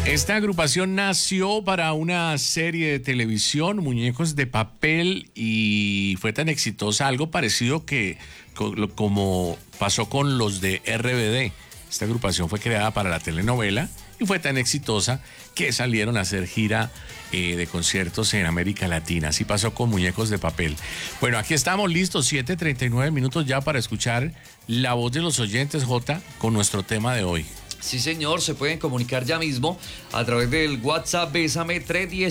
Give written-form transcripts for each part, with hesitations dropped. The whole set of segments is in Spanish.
Esta agrupación nació para una serie de televisión, Muñecos de Papel, y fue tan exitosa, algo parecido como pasó con los de RBD. Esta agrupación fue creada para la telenovela y fue tan exitosa que salieron a hacer gira de conciertos en América Latina. Así pasó con Muñecos de Papel. Bueno, aquí estamos listos, 7:39 minutos ya para escuchar la voz de los oyentes, Jota, con nuestro tema de hoy. Sí, señor, se pueden comunicar ya mismo a través del WhatsApp Bésame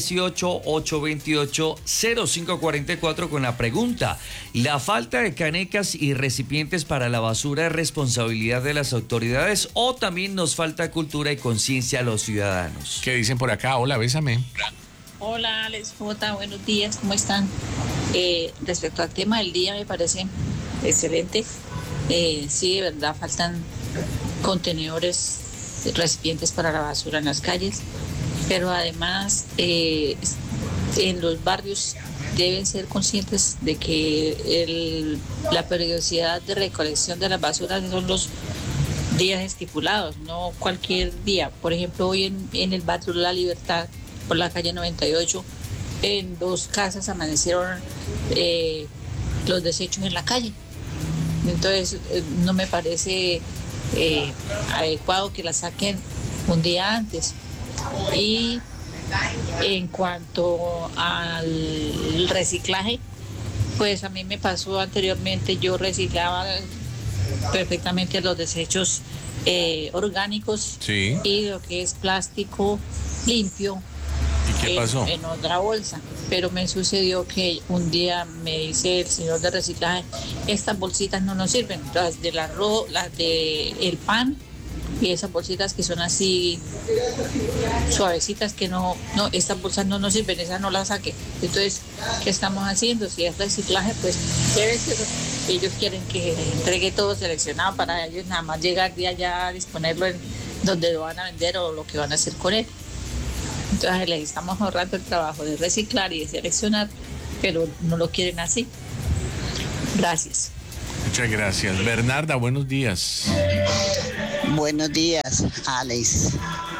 318-828-0544 con la pregunta: ¿la falta de canecas y recipientes para la basura es responsabilidad de las autoridades o también nos falta cultura y conciencia a los ciudadanos? ¿Qué dicen por acá? Hola, Bésame. Hola, Alex Jota, buenos días, ¿cómo están? Respecto al tema del día, me parece excelente. Sí, de verdad, faltan contenedores, recipientes para la basura en las calles, pero además en los barrios deben ser conscientes de que la periodicidad de recolección de las basuras son los días estipulados, no cualquier día. Por ejemplo, hoy en el barrio La Libertad, por la calle 98, en 2 casas amanecieron los desechos en la calle. Entonces no me parece adecuado que la saquen un día antes. Y en cuanto al reciclaje, pues a mí me pasó anteriormente, yo reciclaba perfectamente los desechos orgánicos, sí, y lo que es plástico limpio. ¿Y qué pasó? En otra bolsa, pero me sucedió que un día me dice el señor de reciclaje: estas bolsitas no nos sirven, las del arroz, las del pan y esas bolsitas que son así suavecitas, que no, estas bolsas no nos sirven, esas no las saque. Entonces, ¿qué estamos haciendo? Si es reciclaje, pues debe ser, ellos quieren que entregue todo seleccionado para ellos nada más llegar de allá a disponerlo en donde lo van a vender o lo que van a hacer con él. Entonces les estamos ahorrando el trabajo de reciclar y de seleccionar, pero no lo quieren así. Gracias. Muchas gracias. Bernarda, buenos días. Buenos días, Alex.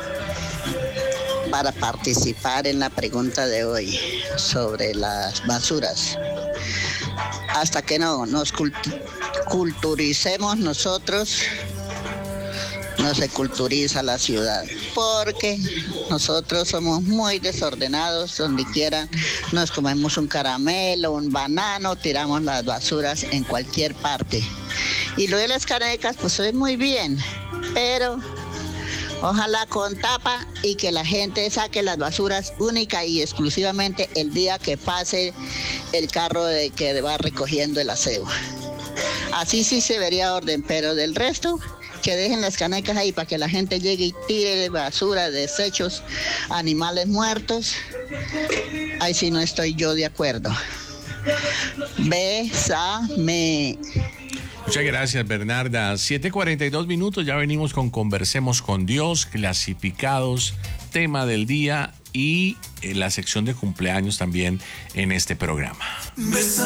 Para participar en la pregunta de hoy sobre las basuras, hasta que no nos culturicemos nosotros, no se culturiza la ciudad, porque nosotros somos muy desordenados. Donde quiera nos comemos un caramelo, un banano, tiramos las basuras en cualquier parte. Y lo de las canecas, pues es muy bien, pero ojalá con tapa y que la gente saque las basuras única y exclusivamente el día que pase el carro que va recogiendo el aseo. Así sí se vería orden, pero del resto, que dejen las canecas ahí para que la gente llegue y tire basura, desechos, animales muertos. Ahí sí no estoy yo de acuerdo. Bésame. Muchas gracias, Bernarda. 7:42 minutos, ya venimos con Conversemos con Dios, clasificados, tema del día y la sección de cumpleaños también en este programa.